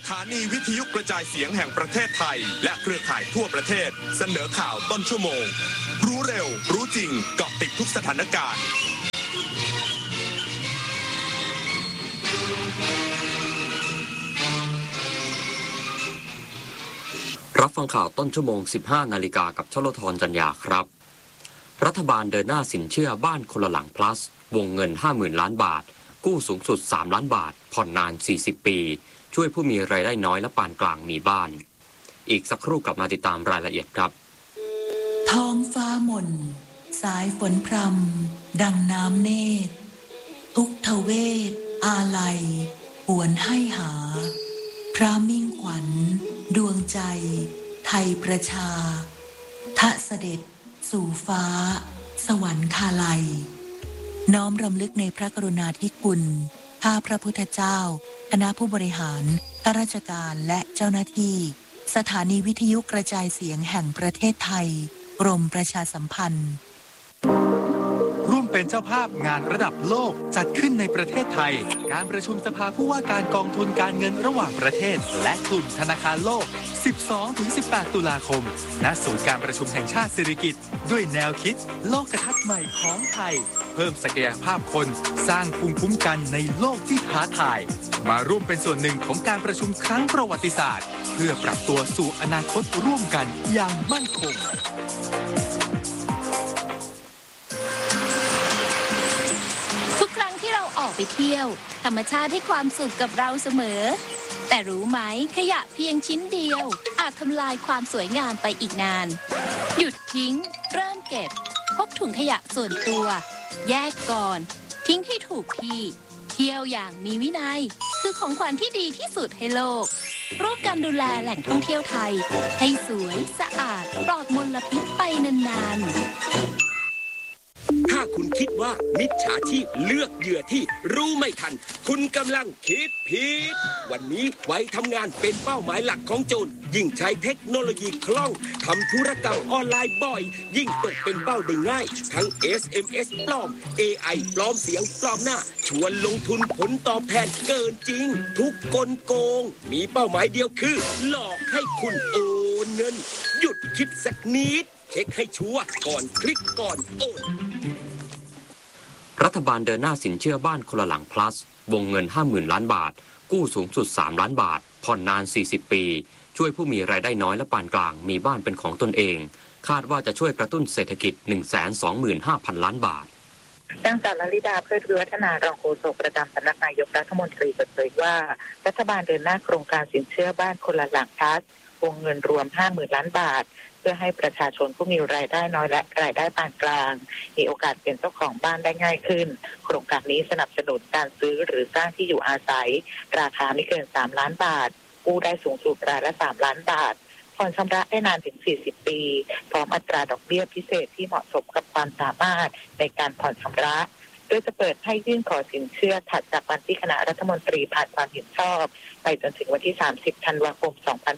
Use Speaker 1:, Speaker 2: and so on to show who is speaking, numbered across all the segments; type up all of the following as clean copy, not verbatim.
Speaker 1: ถานีวิทยุกระจายเสียงแห่งประเทศไทยและเครือข่ายทั่วประเทศเสนอข่าวต้นชั่วโมงรู้เร็วรู้จริงเกาะติดทุกสถานการณ์
Speaker 2: รับฟังข่าวต้นชั่วโมง 15 นาฬิกากับชลธรจัญญาครับรัฐบาลเดินหน้าสินเชื่อบ้านคนละหลัง plus วงเงิน 50,000 ล้านบาทกู้สูงสุด 3 ล้านบาทผ่อนนาน 40 ปีช่วยผู้มีรายได้น้อยและปานกลางมีบ้านอีกสักครู่กลับมาติดตามรายละเอียดครับ
Speaker 3: ท้องฟ้าหม่นสายฝนพรำดังน้ำเนตรทุกทเวทอาลัยหวนให้หาพระมิ่งขวัญดวงใจไทยประชาทะเสด็จสู่ฟ้าสวรรคาลัยน้อมรำลึกในพระกรุณาธิคุณข้าพระพุทธเจ้าคณะผู้บริหารข้าราชการและเจ้าหน้าที่สถานีวิทยุกระจายเสียงแห่งประเทศไทยกรมประชาสัมพันธ์
Speaker 4: ร่วมเป็นเจ้าภาพงานระดับโลกจัดขึ้นในประเทศไทยการประชุมสภาผู้ว่าการกองทุนการเงินระหว่างประเทศและกลุ่มธนาคารโลก 12-18 ตุลาคมณศูนย์การประชุมแห่งชาติสิริกิติ์ด้วยแนวคิดโลกทัศน์ใหม่ของไทยเพิ่มศักยภาพคนสร้างภูมิคุ้มกันในโลกที่ท้าทายมาร่วมเป็นส่วนหนึ่งของการประชุมครั้งประวัติศาสตร์เพื่อปรับตัวสู่อนาคตร่วมกันอย่างมั่นคง
Speaker 5: ออกไปเที่ยวธรรมชาติให้ความสุขกับเราเสมอแต่รู้ไหมขยะเพียงชิ้นเดียวอาจทำลายความสวยงามไปอีกนานหยุดทิ้งเริ่มเก็บพกถุงขยะส่วนตัวแยกก่อนทิ้งให้ถูกที่เที่ยวอย่างมีวินัยคือของขวัญที่ดีที่สุดให้โลกร่วมกันดูแลแหล่งท่องเที่ยวไทยให้สวยสะอาดปลอดมลพิษไปนานๆ
Speaker 6: ถ้าคุณคิดว่ามิจฉาชีพเลือกเหยื่อที่รู้ไม่ทันคุณกำลังคิดผิดวันนี้ไว้ทำงานเป็นเป้าหมายหลักของโจรยิ่งใช้เทคโนโลยีคล่องทำธุรกรรมออนไลน์บ่อยยิ่งตกเป็นเป้าได้ง่ายทั้ง SMS ปลอม AI ปลอมเสียงปลอมหน้าชวนลงทุนผลตอบแทนเกินจริงทุกกลโกงมีเป้าหมายเดียวคือหลอกให้คุณโอนเงินหยุดคิดสักนิดเช็คให้ชัวร์ก่อนคลิกก่อนโอน
Speaker 2: รัฐบาลเดินหน้าสินเชื่อบ้านคนละหลัง plus วงเงิน 50,000 ล้านบาทกู้สูงสุด 3 ล้านบาทผ่อนนาน 40 ปีช่วยผู้มีรายได้น้อยและปานกลางมีบ้านเป็นของตนเองคาดว่าจะช่วยกระตุ้นเศรษฐกิจ 125,000 ล้านบาท
Speaker 7: นางสาวลลิดา เพื่อวิวัฒนารองโฆษกประจำสำนักนายกรัฐมนตรีเปิดเผยว่ารัฐบาลเดินหน้าโครงการสินเชื่อบ้านคนละหลัง plus วงเงินรวม 50,000 ล้านบาทเพื่อให้ประชาชนผู้มีรายได้น้อยและรายได้ปานกลางมีโอกาสเป็นเจ้าของบ้านได้ง่ายขึ้นโครงการนี้สนับสนุนการซื้อหรือสร้างที่อยู่อาศัยราคาไม่เกิน3 ล้านบาทกู้ได้สูงสุดรายละ3 ล้านบาทผ่อนชำระได้นานถึง40 ปีพร้อมอัตราดอกเบี้ยพิเศษที่เหมาะสมกับความสามารถในการผ่อนชำระโดยจะเปิดให้ยื่นขอสินเชื่อถัดจากวันที่คณะรัฐมนตรีผ่านความเห็นชอบไปจนถึงวันที่ 30 ธันวาคม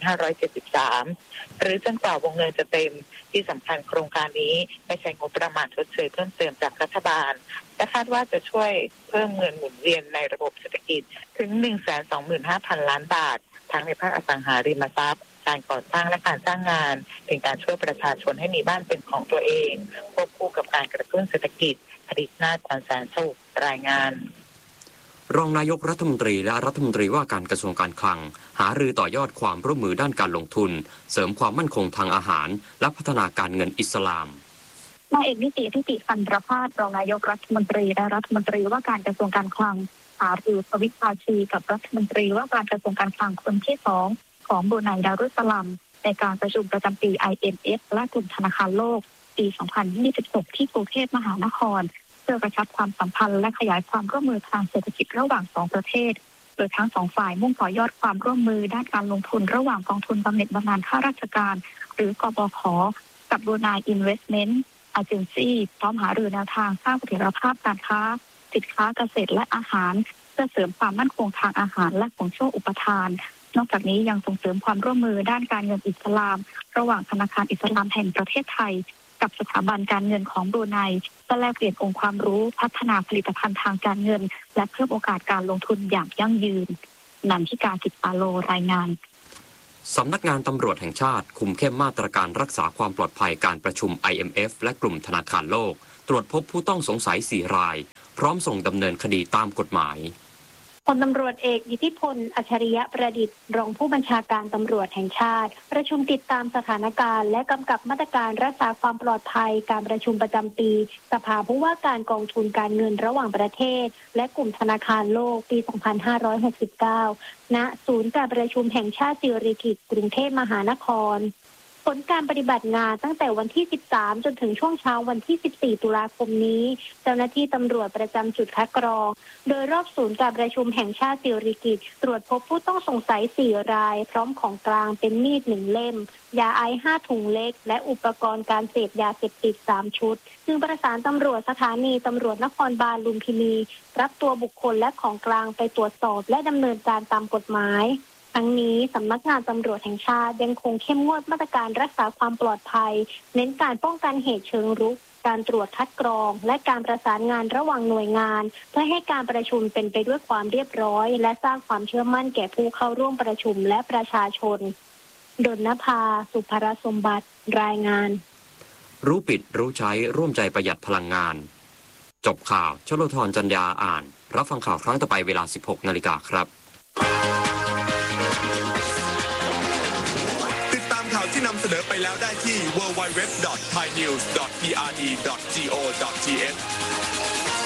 Speaker 7: 2573 หรือจนกว่าวงเงินจะเต็มที่สำคัญโครงการนี้ไม่ใช้งบประมาณชดเชยเพิ่มเติมจากรัฐบาลและคาดว่าจะช่วยเพิ่มเงินหมุนเวียนในระบบเศรษฐกิจถึง 125,000 ล้านบาททั้งในภาคอสังหาริมทรัพย์การก่อสร้างและการสร้างงานเป็นการช่วยประชาชนให้มีบ้านเป็นของตัวเองควบคู่กับการกระตุ้นเศรษฐกิจผลิตนาถ แสนสุขรายงาน
Speaker 2: รองนายกรัฐมนตรีและรัฐมนตรีว่าการกระทรวงการคลังหารือต่อยอดความร่วมมือด้านการลงทุนเสริมความมั่นคงทางอาหารและพัฒนาการเงินอิสลาม
Speaker 8: นายเอกนิติทิติพันประภาสรองนายกรัฐมนตรีและรัฐมนตรีว่าการกระทรวงการคลังหารือสวิตช์ภาชีกับรัฐมนตรีว่าการกระทรวงการคลังคนที่2ของบรูไนดารุสสลัมในการประชุมประจำปี IMF และกลุ่มธนาคารโลกปี 2026 ที่กรุงเทพมหานครเพื่อกระชับความสัมพันธ์และขยายความร่วมมือทางเศรษฐกิจระหว่าง2ประเทศโดยทั้ง2ฝ่ายมุ่งต่อยอดความร่วมมือด้านการลงทุนระหว่างกองทุนบำเหน็จบำนาญข้าราชการหรือกบข.กับบรูไน Investment Agency พร้อมหารือแนวทางสร้างเสถียรภาพการค้าสินค้าเกษตรและอาหารเพื่อเสริมความมั่นคงทางอาหารและของช่วงอุปทานนอกจากนี้ยังส่งเสริมความร่วมมือด้านการเงินอิสลามระหว่างธนาคารอิสลามแห่งประเทศไทยกับสถาบันการเงินของบรูไนเพื่อแลกเปลี่ยนองค์ความรู้พัฒนาผลิตภัณฑ์ทางการเงินและเพิ่มโอกาสการลงทุนอย่างยั่งยืนนันทิกาจิตปาโลรายงาน
Speaker 2: สำนักงานตำรวจแห่งชาติคุมเข้มมาตรการรักษาความปลอดภัยการประชุม IMF และกลุ่มธนาคารโลกตรวจพบผู้ต้องสงสัย 4 รายพร้อมส่งดำเนินคดีตามกฎหมาย
Speaker 8: พลตำรวจเอกอิทธิพลอัจฉริยะประดิษฐ์รองผู้บัญชาการตำรวจแห่งชาติประชุมติดตามสถานการณ์และกำกับมาตรการรักษาความปลอดภัยการประชุมประจำปีสภาผู้ว่าการกองทุนการเงินระหว่างประเทศและกลุ่มธนาคารโลกปี 2569 ณ ศูนย์การประชุมแห่งชาติสิริกิติ์กรุงเทพมหานครผลการปฏิบัติงานตั้งแต่วันที่ 13 จนถึงช่วงเช้าวันที่ 14 ตุลาคมนี้เจ้าหน้าที่ตำรวจประจำจุดคัดกรองโดยรอบศูนย์การประชุมแห่งชาติสิริกิติ์ตรวจพบผู้ต้องสงสัย 4 รายพร้อมของกลางเป็นมีด 1 เล่มยาไอซ์ 5 ถุงเล็กและอุปกรณ์การเสพยาเสพติด 3 ชุดจึงประสานตำรวจสถานีตำรวจนครบาลลุมพินีรับตัวบุคคลและของกลางไปตรวจสอบและดำเนินการตามกฎหมายทั้งนี้สำนักงานตำรวจแห่งชาติยังคงเข้มงวดมาตรการรักษาความปลอดภัยเน้นการป้องกันเหตุเชิงรุกการตรวจคัดกรองและการประสานงานระหว่างหน่วยงานเพื่อให้การประชุมเป็นไปด้วยความเรียบร้อยและสร้างความเชื่อมั่นแก่ผู้เข้าร่วมประชุมและประชาชนดลนภาสุภรสมบัติรายงาน
Speaker 2: รู้ปิดรู้ใช้ร่วมใจประหยัดพลังงานจบข่าวชโลธรจันยาอ่านรับฟังข่าวครั้งต่อไปเวลา 16 นาฬิกาครับ
Speaker 1: ติดตามข่าวที่นำเสนอไปแล้วได้ที่ www.thainews.prd.go.th